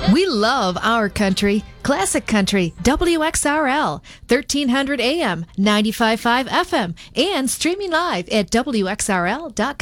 We love our country. Classic Country, WXRL, 1300 AM, 95.5 FM, and streaming live at WXRL.com.